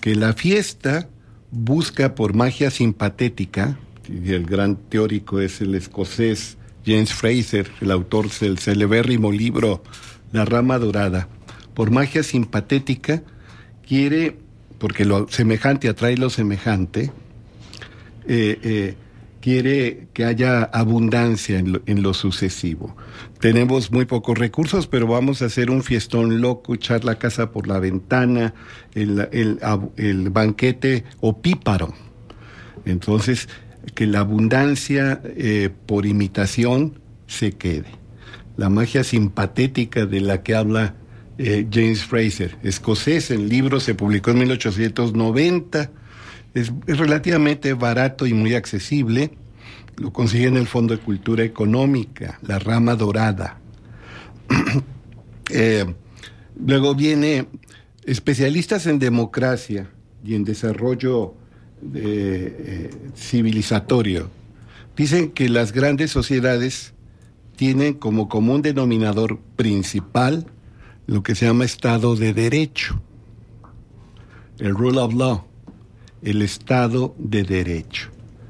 que la fiesta busca por magia simpatética, y el gran teórico es el escocés James Fraser, el autor del celebérrimo libro La Rama Dorada. Por magia simpatética quiere, porque lo semejante atrae lo semejante, quiere que haya abundancia en lo sucesivo. Tenemos muy pocos recursos, pero vamos a hacer un fiestón loco, echar la casa por la ventana, el banquete opíparo. Entonces, que la abundancia por imitación se quede. La magia simpatética de la que habla James Fraser, escocés, el libro se publicó en 1890, es relativamente barato y muy accesible. Lo consigue en el Fondo de Cultura Económica, La Rama Dorada. Luego viene especialistas en democracia y en desarrollo civilizatorio. Dicen que las grandes sociedades tienen como común denominador principal lo que se llama Estado de Derecho, el rule of law, el Estado de Derecho.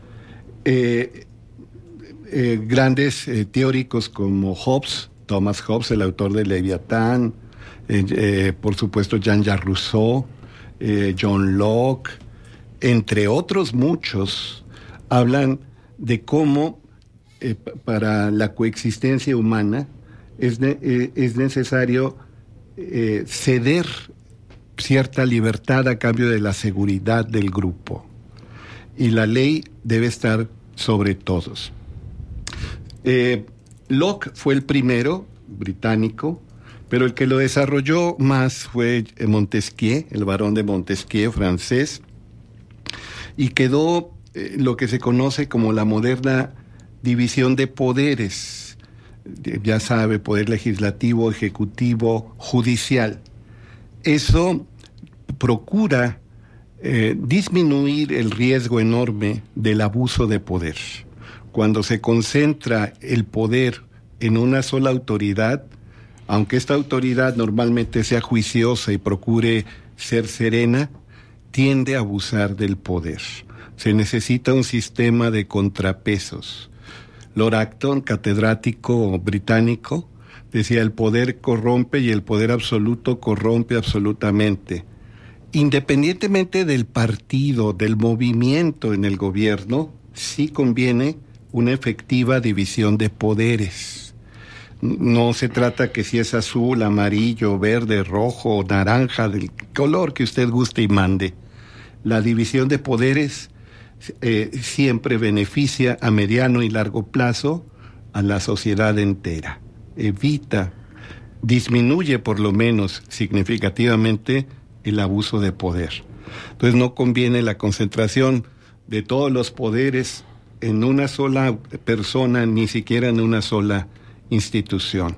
Grandes teóricos como Hobbes, Thomas Hobbes, el autor de Leviatán, por supuesto Jean-Jacques Rousseau, John Locke, entre otros muchos, hablan de cómo para la coexistencia humana es necesario ceder cierta libertad a cambio de la seguridad del grupo. Y la ley debe estar sobre todos. Locke fue el primero, británico, pero el que lo desarrolló más fue Montesquieu, el barón de Montesquieu, francés, y quedó lo que se conoce como la moderna división de poderes. Ya sabe, poder legislativo, ejecutivo, judicial. Eso procura disminuir el riesgo enorme del abuso de poder. Cuando se concentra el poder en una sola autoridad, aunque esta autoridad normalmente sea juiciosa y procure ser serena, tiende a abusar del poder. Se necesita un sistema de contrapesos. Lord Acton, catedrático británico, decía: el poder corrompe y el poder absoluto corrompe absolutamente. Independientemente del partido, del movimiento en el gobierno, sí conviene una efectiva división de poderes. No se trata que si es azul, amarillo, verde, rojo, naranja, del color que usted guste y mande. La división de poderes siempre beneficia a mediano y largo plazo a la sociedad entera. Disminuye por lo menos significativamente el abuso de poder. Entonces no conviene la concentración de todos los poderes en una sola persona, ni siquiera en una sola institución.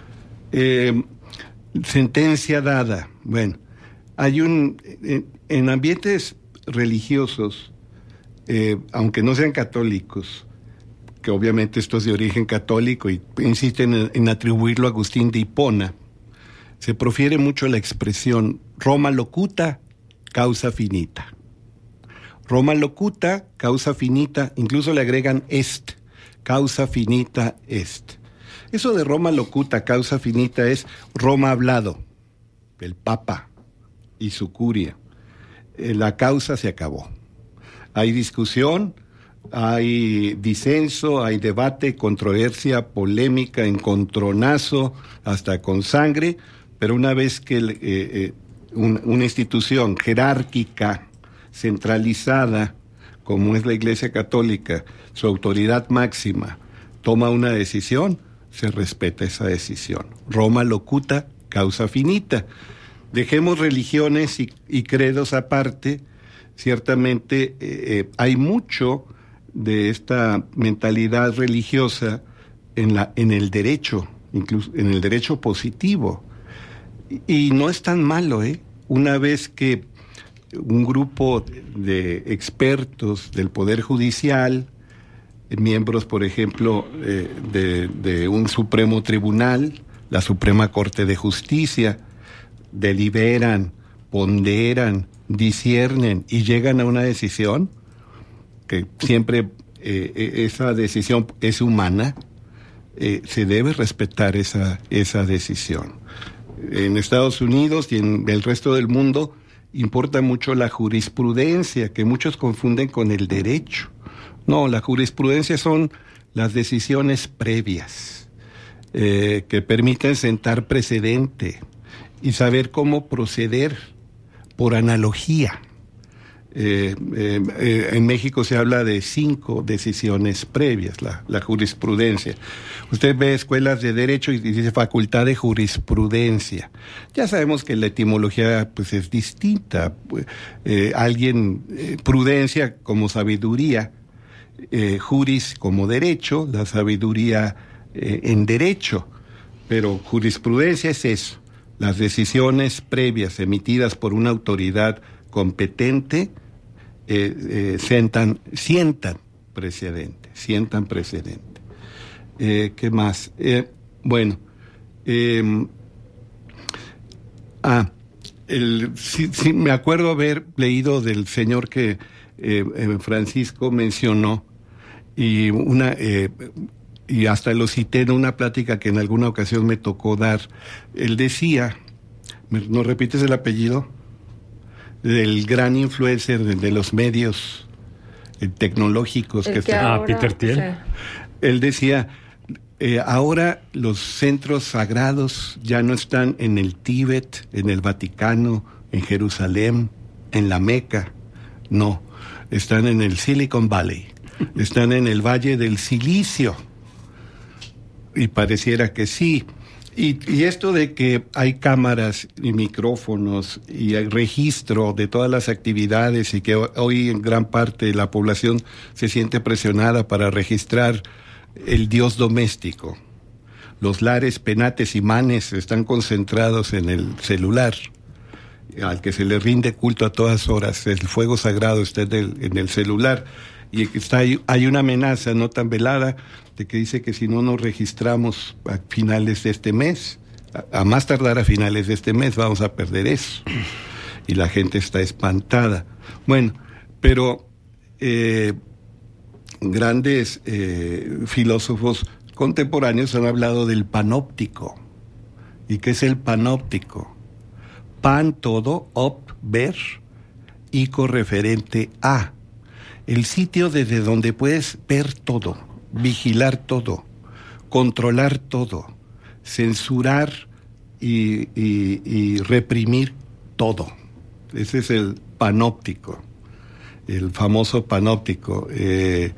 Sentencia dada. Bueno, hay en ambientes religiosos, aunque no sean católicos, que obviamente esto es de origen católico y insisten en atribuirlo a Agustín de Hipona, se profiere mucho la expresión Roma locuta, causa finita. Roma locuta, causa finita, incluso le agregan est, causa finita est. Eso de Roma locuta, causa finita es Roma hablado, el Papa y su curia. La causa se acabó. Hay discusión, hay disenso, hay debate, controversia, polémica, encontronazo, hasta con sangre, pero una vez que una institución jerárquica, centralizada, como es la Iglesia Católica, su autoridad máxima, toma una decisión, se respeta esa decisión. Roma locuta, causa finita. Dejemos religiones y credos aparte. Ciertamente hay mucho de esta mentalidad religiosa en el derecho, incluso en el derecho positivo. Y no es tan malo, Una vez que un grupo de expertos del Poder Judicial, miembros, por ejemplo, de un Supremo Tribunal, la Suprema Corte de Justicia, deliberan ponderan, disciernen y llegan a una decisión, que siempre esa decisión es humana, se debe respetar esa decisión. En Estados Unidos y en el resto del mundo importa mucho la jurisprudencia, que muchos confunden con el derecho. No, la jurisprudencia son las decisiones previas que permiten sentar precedente y saber cómo proceder por analogía. En México se habla de 5 decisiones previas, la jurisprudencia. Usted ve escuelas de derecho y dice facultad de jurisprudencia. Ya sabemos que la etimología pues es distinta. Prudencia como sabiduría, juris como derecho, la sabiduría en derecho. Pero jurisprudencia es eso, las decisiones previas emitidas por una autoridad competente sientan precedente. ¿Qué más? Sí, me acuerdo haber leído del señor que Francisco mencionó y hasta lo cité en una plática que en alguna ocasión me tocó dar. Él decía, ¿nos repites el apellido? Del gran influencer de los medios tecnológicos que está. Peter Thiel. Sí. Él decía, ahora los centros sagrados ya no están en el Tíbet, en el Vaticano, en Jerusalén, en la Meca. No, están en el Silicon Valley, están en el Valle del Silicio. Y pareciera que sí. Y esto de que hay cámaras y micrófonos y hay registro de todas las actividades y que hoy en gran parte de la población se siente presionada para registrar el Dios doméstico. Los lares, penates y manes están concentrados en el celular, al que se le rinde culto a todas horas. El fuego sagrado está en el celular. Y hay una amenaza no tan velada de que dice que si no nos registramos a finales de este mes, a más tardar a finales de este mes, vamos a perder eso. Y la gente está espantada. Bueno, pero grandes filósofos contemporáneos han hablado del panóptico. ¿Y qué es el panóptico? Pan, todo, op, ver, ico, referente a. El sitio desde donde puedes ver todo, vigilar todo, controlar todo, censurar y reprimir todo. Ese es el panóptico, el famoso panóptico. De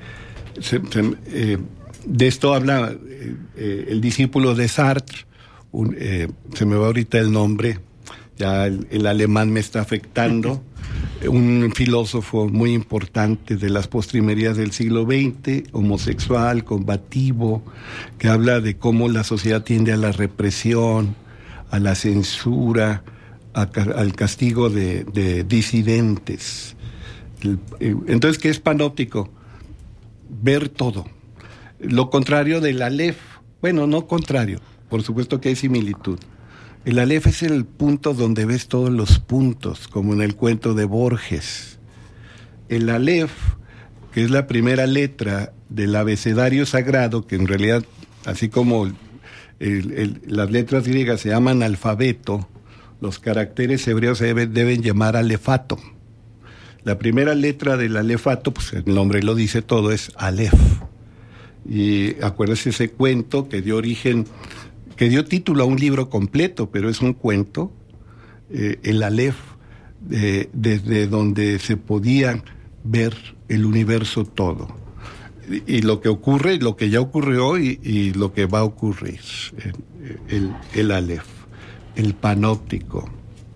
esto habla el discípulo de Sartre, se me va ahorita el nombre, ya el alemán me está afectando. Un filósofo muy importante de las postrimerías del siglo XX, homosexual, combativo, que habla de cómo la sociedad tiende a la represión, a la censura, al castigo de disidentes. Entonces, ¿qué es panóptico? Ver todo. Lo contrario del Aleph, bueno, no contrario, por supuesto que hay similitud. El Aleph es el punto donde ves todos los puntos, como en el cuento de Borges. El Aleph, que es la primera letra del abecedario sagrado, que en realidad, así como las letras griegas se llaman alfabeto, los caracteres hebreos se deben llamar alefato. La primera letra del alefato, pues el nombre lo dice todo, es Aleph. Y acuérdese ese cuento que dio título a un libro completo, pero es un cuento, el Aleph, desde donde se podía ver el universo todo. Y lo que ocurre, lo que ya ocurrió y lo que va a ocurrir, el Aleph, el panóptico.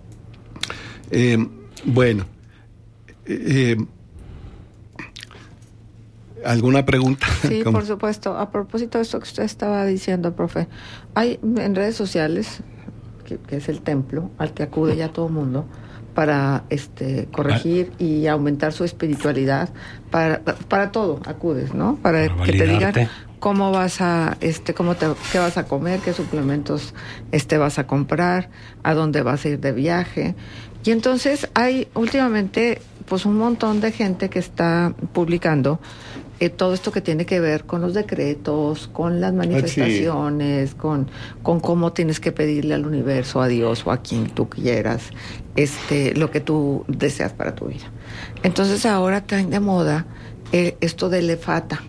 ¿Alguna pregunta? Sí, por supuesto. A propósito de esto que usted estaba diciendo, profe, hay en redes sociales, que es el templo al que acude ya todo el mundo, para corregir y aumentar su espiritualidad, para todo acudes, ¿no? Para que te digan cómo vas a, qué vas a comer, qué suplementos vas a comprar, a dónde vas a ir de viaje. Y entonces hay últimamente pues un montón de gente que está publicando todo esto que tiene que ver con los decretos, con las manifestaciones, con cómo tienes que pedirle al universo, a Dios o a quien tú quieras, lo que tú deseas para tu vida. Entonces ahora traen de moda esto del efata.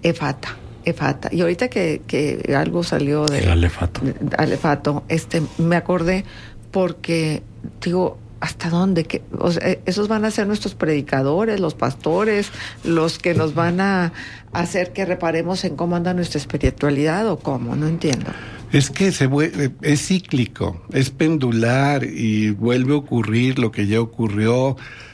Y ahorita que algo salió de alefato, me acordé porque digo, ¿hasta dónde? O sea, esos van a ser nuestros predicadores, los pastores, los que nos van a hacer que reparemos en cómo anda nuestra espiritualidad o cómo, no entiendo. Es que es cíclico, es pendular y vuelve a ocurrir lo que ya ocurrió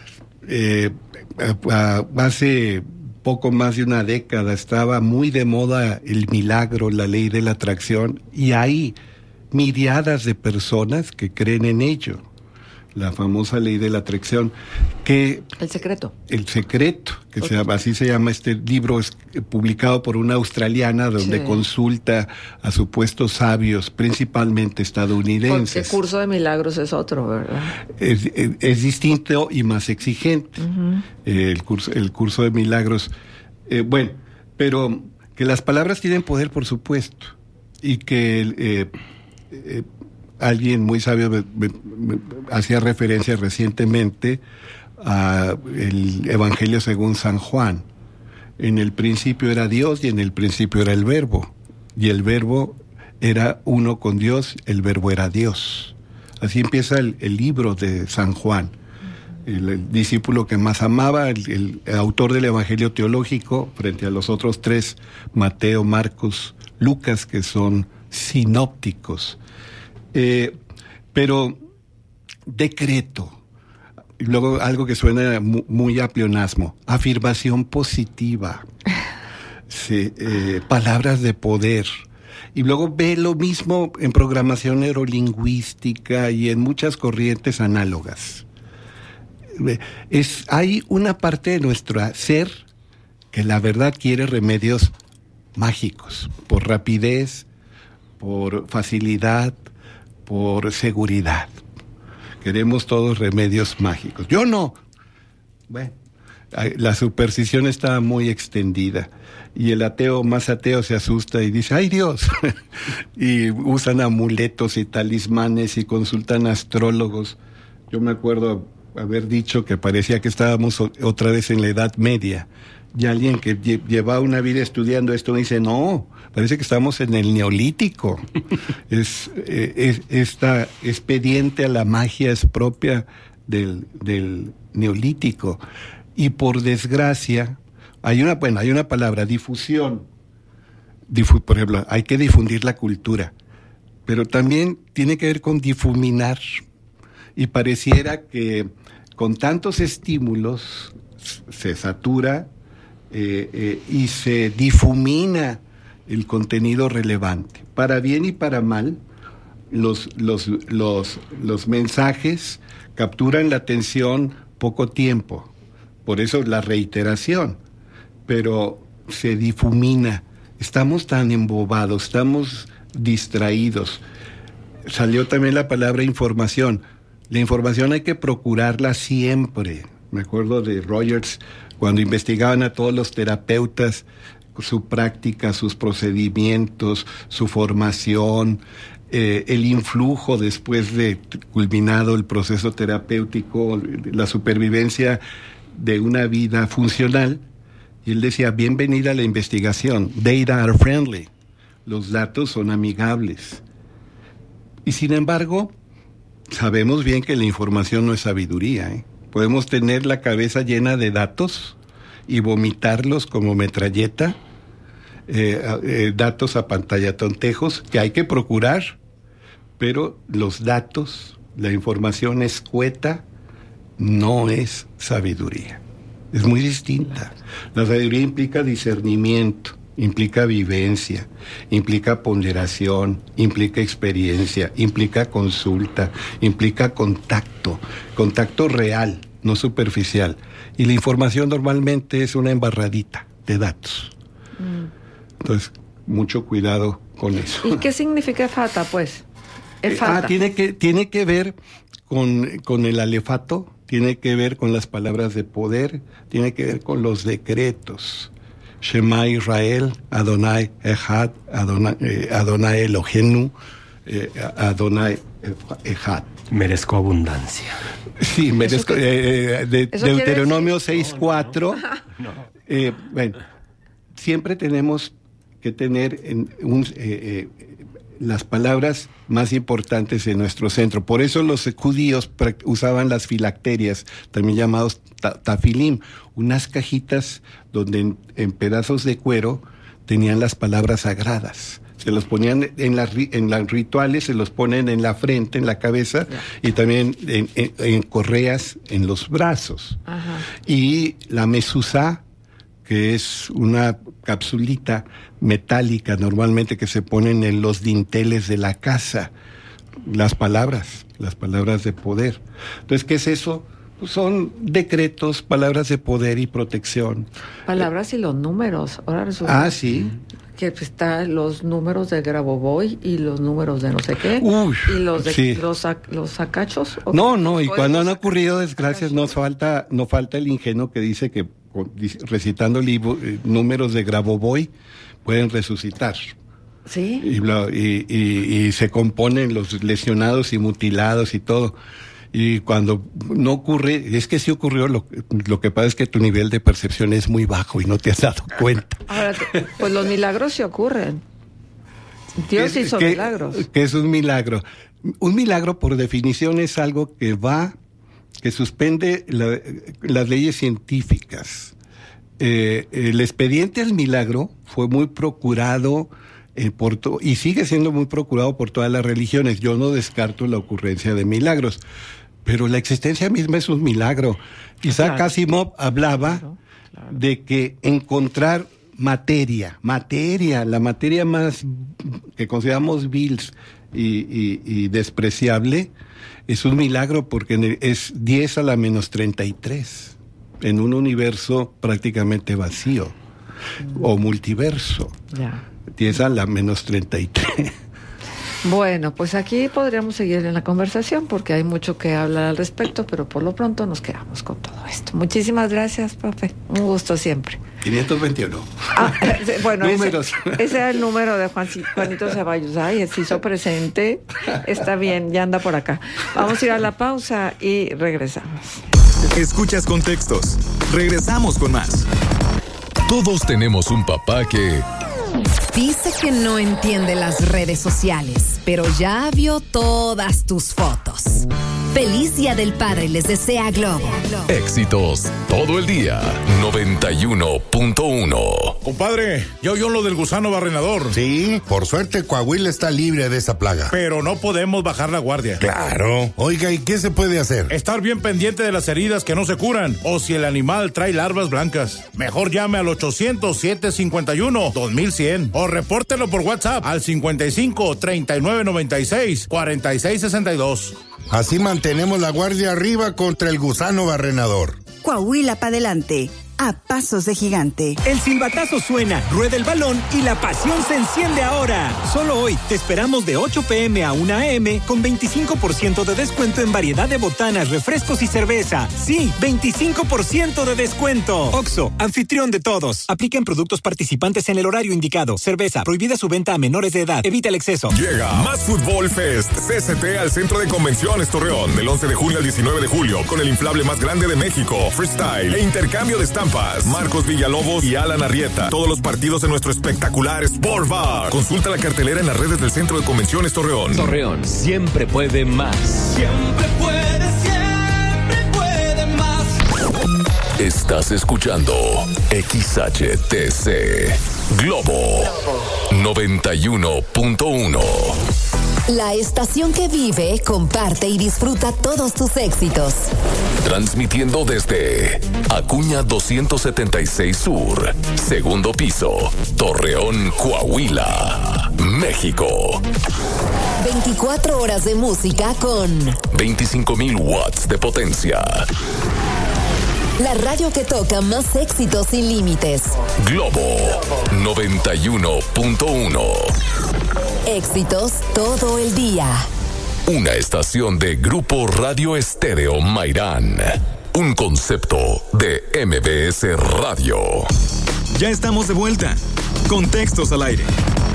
hace poco más de una década. Estaba muy de moda el milagro, la ley de la atracción, y hay miriadas de personas que creen en ello. La famosa ley de la atracción, que... El secreto, que así se llama este libro, es publicado por una australiana donde consulta a supuestos sabios, principalmente estadounidenses. Porque el curso de milagros es otro, ¿verdad? Es distinto y más exigente. Uh-huh. El curso de milagros. Bueno, pero que las palabras tienen poder, por supuesto, y que... alguien muy sabio me hacía referencia recientemente a el Evangelio según San Juan. En el principio era Dios y en el principio era el Verbo. Y el Verbo era uno con Dios, el Verbo era Dios. Así empieza el libro de San Juan. El discípulo que más amaba, el autor del Evangelio teológico, frente a los otros tres, Mateo, Marcos, Lucas, que son sinópticos. Pero decreto, y luego algo que suena muy a pleonasmo, afirmación positiva, palabras de poder, y luego ve lo mismo en programación neurolingüística y en muchas corrientes análogas. Hay una parte de nuestro ser que la verdad quiere remedios mágicos, por rapidez, por facilidad, por seguridad. Queremos todos remedios mágicos. Yo no. Bueno, la superstición está muy extendida y el ateo más ateo se asusta y dice, ¡ay Dios! Y usan amuletos y talismanes y consultan astrólogos. Yo me acuerdo haber dicho que parecía que estábamos otra vez en la Edad Media. Y alguien que lleva una vida estudiando esto me dice, no, parece que estamos en el Neolítico. Esta expediente a la magia es propia del Neolítico. Y por desgracia, hay una palabra, difusión. Por ejemplo, hay que difundir la cultura. Pero también tiene que ver con difuminar. Y pareciera que con tantos estímulos se satura y se difumina el contenido relevante. Para bien y para mal, los mensajes capturan la atención poco tiempo. Por eso la reiteración. Pero se difumina. Estamos tan embobados, estamos distraídos. Salió también la palabra información. La información hay que procurarla siempre. Me acuerdo de Rogers, cuando investigaban a todos los terapeutas, su práctica, sus procedimientos, su formación, el influjo después de culminado el proceso terapéutico, la supervivencia de una vida funcional. Y él decía, bienvenida a la investigación. Data are friendly. Los datos son amigables. Y sin embargo, sabemos bien que la información no es sabiduría, Podemos tener la cabeza llena de datos y vomitarlos como metralleta, datos a pantallatontejos que hay que procurar, pero los datos, la información escueta, no es sabiduría. Es muy distinta. La sabiduría implica discernimiento, implica vivencia, implica ponderación, implica experiencia, implica consulta, implica contacto real, no superficial. Y la información normalmente es una embarradita de datos. Entonces, mucho cuidado con eso. ¿Y qué significa efata, pues? Efata. Tiene que ver con el alefato, tiene que ver con las palabras de poder, tiene que ver con los decretos. Shema Israel, Adonai Echad, Adonai Eloheinu, Adonai Echad. Merezco abundancia. Sí, merezco. Deuteronomio 6:4. Bueno, siempre tenemos que tener las palabras más importantes en nuestro centro. Por eso los judíos usaban las filacterias, también llamados tafilim, unas cajitas donde en pedazos de cuero tenían las palabras sagradas. Se los ponían en las rituales, se los ponen en la frente, en la cabeza, y también en correas en los brazos. Ajá. Y la mezuzá, que es una capsulita metálica normalmente que se ponen en los dinteles de la casa, las palabras de poder. Entonces, ¿qué es eso? Pues son decretos, palabras de poder y protección. Palabras y los números. Ahora resulta Sí. que están los números de Grabovoi y los números de no sé qué. Uy, y los de sí. los sacachos. No, y cuando han ocurrido desgracias no falta el ingenuo que dice que recitando números de Grabovoi pueden resucitar. Sí. Y se componen los lesionados y mutilados y todo. Y cuando no ocurre, es que sí ocurrió, lo que pasa es que tu nivel de percepción es muy bajo y no te has dado cuenta. Ahora, pues los milagros sí ocurren. Dios hizo milagros. ¿Qué es un milagro? Un milagro, por definición, es algo que suspende las leyes científicas. El expediente al milagro fue muy procurado y sigue siendo muy procurado por todas las religiones. Yo no descarto la ocurrencia de milagros, pero la existencia misma es un milagro. Isaac Asimov hablaba de que encontrar la materia más que consideramos vil y despreciable, es un milagro porque es 10 a la menos 33 en un universo prácticamente vacío o multiverso. 10 a la menos 33. Bueno, pues aquí podríamos seguir en la conversación porque hay mucho que hablar al respecto, pero por lo pronto nos quedamos con todo esto. Muchísimas gracias, profe. Un gusto siempre. 521. Bueno, números. Ese era el número de Juanito Ceballos. Ay, se hizo presente. Está bien, ya anda por acá. Vamos a ir a la pausa y regresamos. Escuchas Contextos. Regresamos con más. Todos tenemos un papá que dice que no entiende las redes sociales, pero ya vio todas tus fotos. Feliz Día del Padre les desea Globo. Éxitos todo el día. 91.1. Compadre, ya oyó lo del gusano barrenador. Sí, por suerte Coahuila está libre de esa plaga. Pero no podemos bajar la guardia. Claro. Oiga, ¿y qué se puede hacer? Estar bien pendiente de las heridas que no se curan o si el animal trae larvas blancas. Mejor llame al 800-751-2100 o repórtelo por WhatsApp al 55-3996-4662. Así mantenemos la guardia arriba contra el gusano barrenador. Coahuila pa' adelante, a pasos de gigante. El silbatazo suena, rueda el balón y la pasión se enciende ahora. Solo hoy te esperamos de 8 p.m. a 1 a.m. con 25% de descuento en variedad de botanas, refrescos y cerveza. Sí, 25% de descuento. Oxxo, anfitrión de todos. Aplica en productos participantes en el horario indicado. Cerveza, prohibida su venta a menores de edad. Evita el exceso. Llega Más Fútbol Fest CCT al Centro de Convenciones Torreón del 11 de junio al 19 de julio con el inflable más grande de México, freestyle e intercambio de estampas. Marcos Villalobos y Alan Arrieta. Todos los partidos en nuestro espectacular Sport Bar. Consulta la cartelera en las redes del Centro de Convenciones Torreón. Torreón siempre puede más. Siempre puede más. Estás escuchando XHTC Globo 91.1. La estación que vive, comparte y disfruta todos tus éxitos. Transmitiendo desde Acuña 276 Sur, segundo piso, Torreón, Coahuila, México. 24 horas de música con 25,000 watts de potencia. La radio que toca más éxitos sin límites. Globo 91.1. Éxitos todo el día. Una estación de Grupo Radio Estéreo Mairán. Un concepto de MBS Radio. Ya estamos de vuelta. Contextos al aire.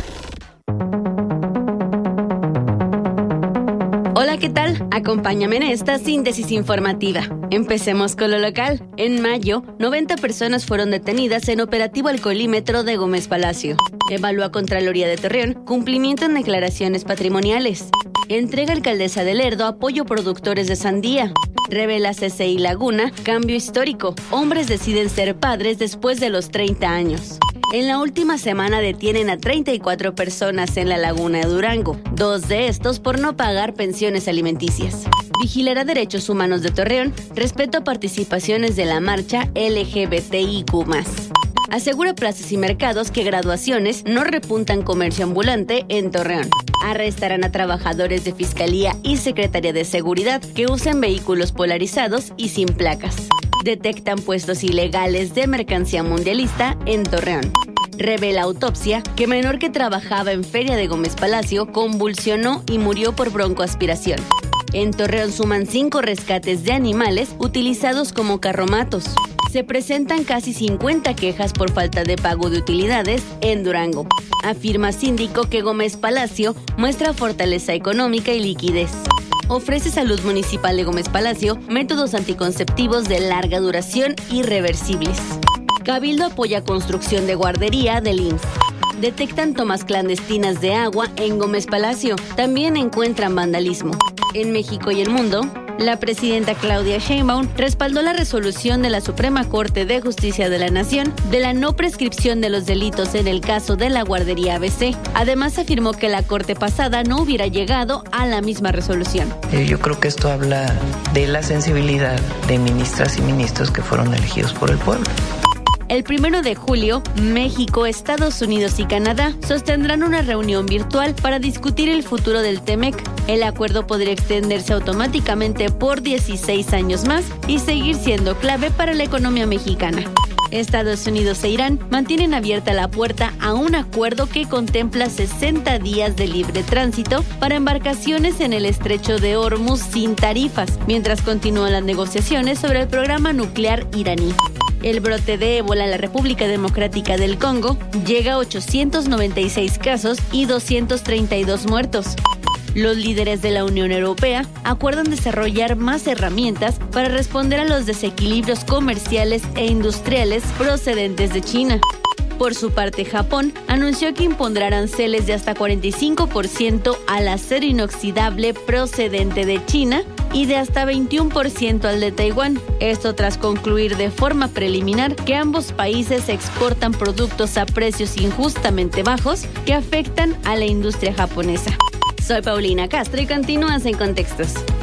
Hola, ¿qué tal? Acompáñame en esta síntesis informativa. Empecemos con lo local. En mayo, 90 personas fueron detenidas en operativo alcoholímetro de Gómez Palacio. Evalúa Contraloría de Torreón cumplimiento en declaraciones patrimoniales. Entrega alcaldesa de Lerdo apoyo productores de sandía. Revela CCI Laguna cambio histórico. Hombres deciden ser padres después de los 30 años. En la última semana detienen a 34 personas en la Laguna de Durango, 2 de estos por no pagar pensiones alimenticias. Vigilará Derechos Humanos de Torreón, respeto a participaciones de la marcha LGBTIQ+. Asegura plazas y mercados que graduaciones no repuntan comercio ambulante en Torreón. Arrestarán a trabajadores de Fiscalía y Secretaría de Seguridad que usen vehículos polarizados y sin placas. Detectan puestos ilegales de mercancía mundialista en Torreón. Revela autopsia que menor que trabajaba en Feria de Gómez Palacio convulsionó y murió por broncoaspiración. En Torreón suman 5 rescates de animales utilizados como carromatos. Se presentan casi 50 quejas por falta de pago de utilidades en Durango. Afirma síndico que Gómez Palacio muestra fortaleza económica y liquidez. Ofrece Salud Municipal de Gómez Palacio métodos anticonceptivos de larga duración irreversibles. Cabildo apoya construcción de guardería del IMSS. Detectan tomas clandestinas de agua en Gómez Palacio. También encuentran vandalismo. En México y el mundo, la presidenta Claudia Sheinbaum respaldó la resolución de la Suprema Corte de Justicia de la Nación de la no prescripción de los delitos en el caso de la guardería ABC. Además, afirmó que la Corte pasada no hubiera llegado a la misma resolución. Yo creo que esto habla de la sensibilidad de ministras y ministros que fueron elegidos por el pueblo. El 1 de julio, México, Estados Unidos y Canadá sostendrán una reunión virtual para discutir el futuro del TEMEC. El acuerdo podría extenderse automáticamente por 16 años más y seguir siendo clave para la economía mexicana. Estados Unidos e Irán mantienen abierta la puerta a un acuerdo que contempla 60 días de libre tránsito para embarcaciones en el estrecho de Hormuz sin tarifas, mientras continúan las negociaciones sobre el programa nuclear iraní. El brote de ébola en la República Democrática del Congo llega a 896 casos y 232 muertos. Los líderes de la Unión Europea acuerdan desarrollar más herramientas para responder a los desequilibrios comerciales e industriales procedentes de China. Por su parte, Japón anunció que impondrá aranceles de hasta 45% al acero inoxidable procedente de China y de hasta 21% al de Taiwán. Esto tras concluir de forma preliminar que ambos países exportan productos a precios injustamente bajos que afectan a la industria japonesa. Soy Paulina Castro y continúas en Contextos.